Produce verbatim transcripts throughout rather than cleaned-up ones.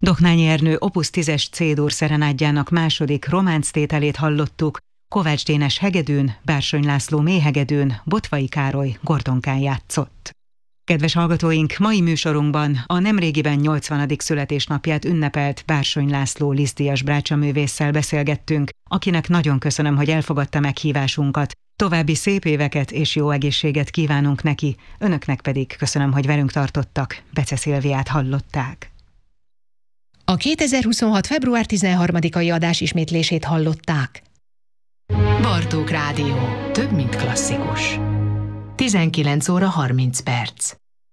Doknányi Ernő Opus tízes C-dur szerenádjának második románctételét hallottuk, Kovács Dénes hegedűn, Bársony László méhegedűn, Bottvai Károly gordonkán játszott. Kedves hallgatóink, mai műsorunkban a nemrégiben nyolcvanadik születésnapját ünnepelt Bársony László Lisztdíjas brácsaművésszel beszélgettünk, akinek nagyon köszönöm, hogy elfogadta meghívásunkat. További szép éveket és jó egészséget kívánunk neki, önöknek pedig köszönöm, hogy velünk tartottak. Bece Szilviát hallották. A kétezer-huszonhat. február tizenharmadikai adás ismétlését hallották. Bartók Rádió. Több, mint klasszikus. tizenkilenc óra harminc perc.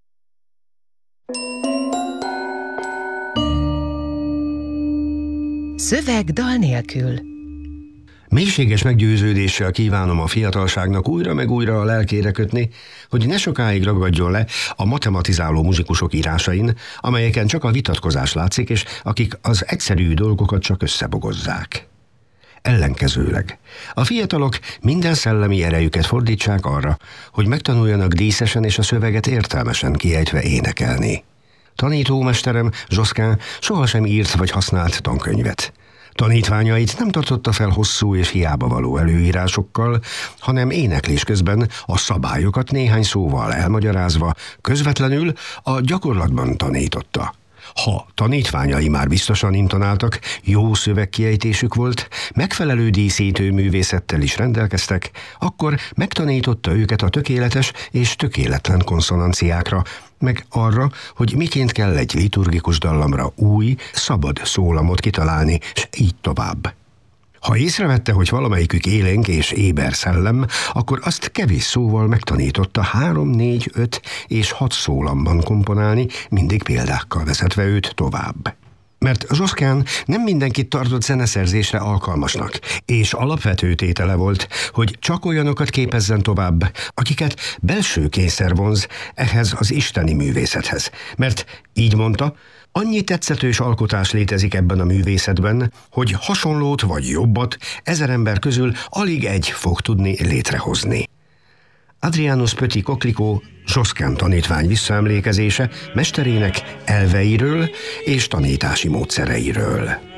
Szöveg dal nélkül. Mélységes meggyőződéssel kívánom a fiatalságnak újra meg újra a lelkére kötni, hogy ne sokáig ragadjon le a matematizáló muzsikusok írásain, amelyeken csak a vitatkozás látszik, és akik az egyszerű dolgokat csak összebogozzák. Ellenkezőleg, a fiatalok minden szellemi erejüket fordítsák arra, hogy megtanuljanak díszesen és a szöveget értelmesen kiejtve énekelni. Tanítómesterem, Zsoszkán sohasem írt vagy használt tankönyvet. Tanítványait nem tartotta fel hosszú és hiába való előírásokkal, hanem éneklés közben a szabályokat néhány szóval elmagyarázva közvetlenül a gyakorlatban tanította. Ha tanítványai már biztosan intonáltak, jó szövegkiejtésük volt, megfelelő díszítő művészettel is rendelkeztek, akkor megtanította őket a tökéletes és tökéletlen konszonanciákra, meg arra, hogy miként kell egy liturgikus dallamra új, szabad szólamot kitalálni, s így tovább. Ha észrevette, hogy valamelyikük élénk és éber szellem, akkor azt kevés szóval megtanította három, négy, öt és hat szólamban komponálni, mindig példákkal vezetve őt tovább. Mert Zsoszkán nem mindenkit tartott zeneszerzésre alkalmasnak, és alapvető tétele volt, hogy csak olyanokat képezzen tovább, akiket belső kényszer vonz ehhez az isteni művészethez. Mert így mondta, annyi tetszetős alkotás létezik ebben a művészetben, hogy hasonlót vagy jobbat ezer ember közül alig egy fog tudni létrehozni. Adrianus Petit Coquelicot Zsoszkán tanítvány visszaemlékezése mesterének elveiről és tanítási módszereiről.